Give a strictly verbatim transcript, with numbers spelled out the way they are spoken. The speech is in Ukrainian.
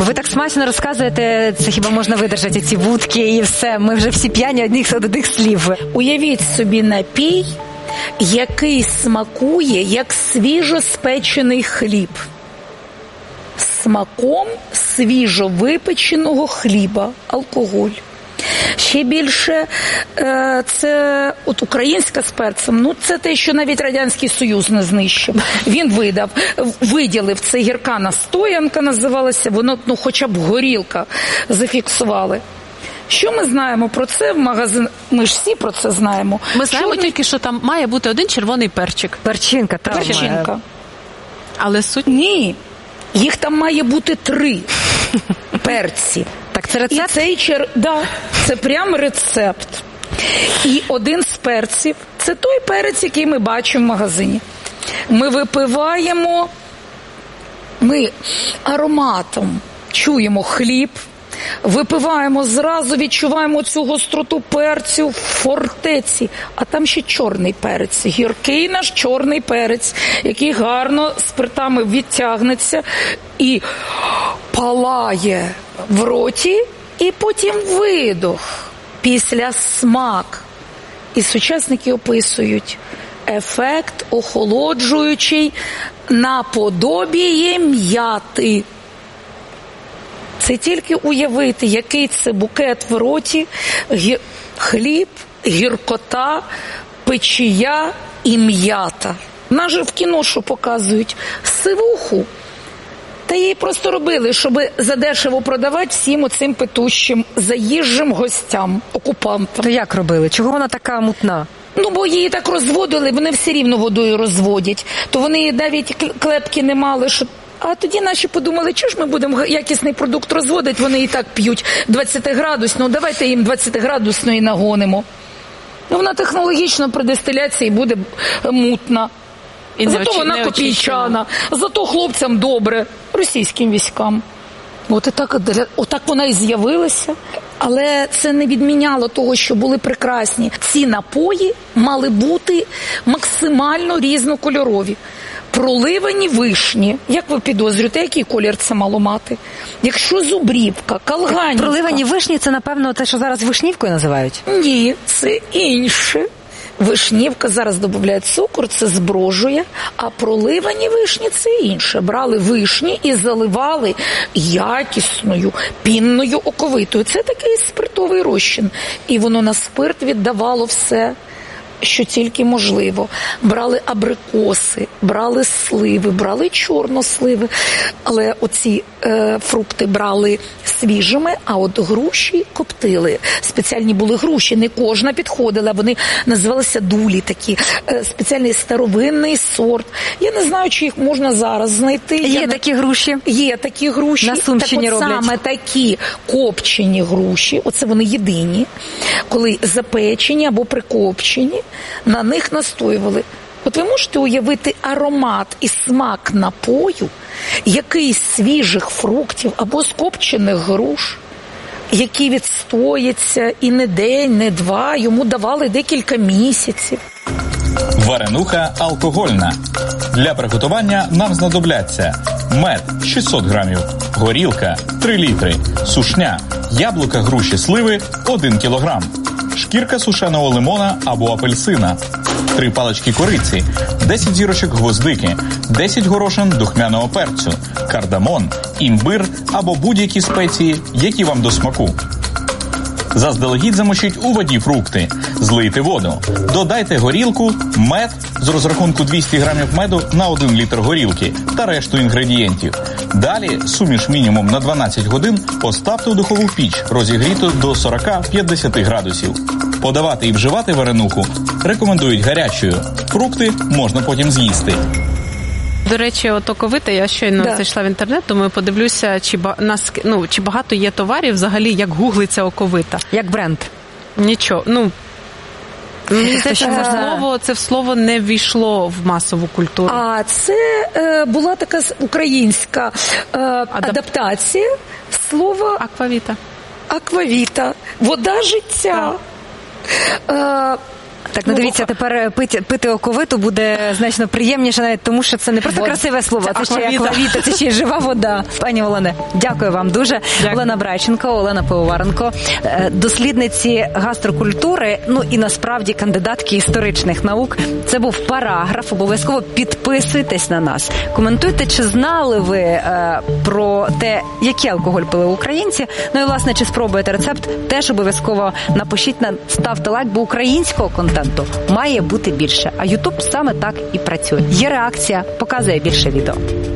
Ви так смачно розказуєте, це хіба можна видержати ці вудки і все. Ми вже всі п'яні одних одних слів. Уявіть собі напій, який смакує, як свіжоспечений хліб. Смаком свіжовипеченого хліба, алкоголь. Ще більше це от українська з перцем, ну це те, що навіть Радянський Союз не знищив. Він видав, виділив, це гірка настоянка називалася, воно, ну хоча б горілка зафіксували. Що ми знаємо про це в магазин? Ми ж всі про це знаємо. Ми знаємо Чорний... тільки, що там має бути один червоний перчик. Перчинка, так. Перчинка. Але суть... Ні. Їх там має бути три перці. Так це рецепт? І цей чер... да, це прям рецепт. І один з перців – це той перець, який ми бачимо в магазині. Ми випиваємо, ми ароматом чуємо хліб, випиваємо зразу, відчуваємо цю гостроту перцю в фортеці. А там ще чорний перець, гіркий наш чорний перець, який гарно спиртами відтягнеться і палає в роті, і потім видох, після смак. І сучасники описують ефект охолоджуючий наподобіє м'яти. Це тільки уявити, який це букет в роті, гі... хліб, гіркота, печія і м'ята. Нас же в кіно що показують? Сивуху. Та її просто робили, щоб задешево продавати всім оцим петущим, заїжджим гостям, окупантам. То як робили? Чого вона така мутна? Ну, бо її так розводили, вони все рівно водою розводять. То вони навіть клепки не мали, що... А тоді наші подумали, що ж ми будемо якісний продукт розводити, вони і так п'ють двадцятиградусну, давайте їм двадцятиградусну і нагонимо. Ну, вона технологічно при дистиляції буде мутна. І зато очі... вона копійчана, зато хлопцям добре, російським військам. От і так, отак вона і з'явилася. Але це не відміняло того, що були прекрасні. Ці напої мали бути максимально різнокольорові. Проливані вишні. Як ви підозрюєте, який колір це мало мати? Якщо зубрівка, калганівка... Проливані вишні – це, напевно, те, що зараз вишнівкою називають? Ні, це інше. Вишнівка, зараз додають цукор, це зброжує, а проливані вишні – це інше. Брали вишні і заливали якісною, пінною оковитою. Це такий спиртовий розчин. І воно на спирт віддавало все, що тільки можливо. Брали абрикоси, брали сливи, брали чорносливи, але оці е, фрукти брали свіжими, а от груші коптили. Спеціальні були груші, не кожна підходила, вони називалися дулі такі, е, спеціальний старовинний сорт. Я не знаю, чи їх можна зараз знайти. Є Я такі груші? Є такі груші. На Сумщині так от роблять. Саме такі копчені груші, оце вони єдині, коли запечені або прикопчені, на них настоювали. От ви можете уявити аромат і смак напою, який з свіжих фруктів або з копчених груш, який відстоїться і не день, не два, йому давали декілька місяців. Варенуха алкогольна. Для приготування нам знадобляться мед шістсот грамів, горілка три літри, сушня, яблука, груші, сливи один кілограм, шкірка сушеного лимона або апельсина, три палички кориці, десять зірочок гвоздики, десять горошин духмяного перцю, кардамон, імбир або будь-які спеції, які вам до смаку. Заздалегідь замочіть у воді фрукти, злийте воду, додайте горілку, мед з розрахунку двісті грамів меду на один літр горілки та решту інгредієнтів. Далі суміш мінімум на дванадцять годин поставте у духову піч, розігріту до сорок-п'ятдесят градусів. Подавати і вживати варенуху рекомендують гарячою. Фрукти можна потім з'їсти. До речі, от оковита, я щойно да. зайшла в інтернет, думаю, подивлюся, чи, ба... нас... ну, чи багато є товарів взагалі, як гуглиться оковита. Як бренд? Нічого. Ну, мені здається, це слово, це слово не ввійшло в масову культуру. А це е, була така українська е, Адап... адаптація слова аквавіта. Аквавіта. Вода життя. Е, Так, ну дивіться, тепер пити, пити оковиту буде значно приємніше, навіть тому, що це не просто Вот. красиве слово, Це це ще й аквавіта. аквавіта, це ще й жива вода. Пані Олене, дякую вам дуже. Дякую. Олена Брайченко, Олена Пивоваренко, е, дослідниці гастрокультури, ну і насправді кандидатки історичних наук. Це був параграф. Обов'язково підписуйтесь на нас. Коментуйте, чи знали ви е, про те, який алкоголь пили українці. Ну і, власне, чи спробуєте рецепт, теж обов'язково напишіть, на ставте лайк, бо українського контенту має бути більше. А Ютуб саме так і працює. Є реакція, показує більше відео.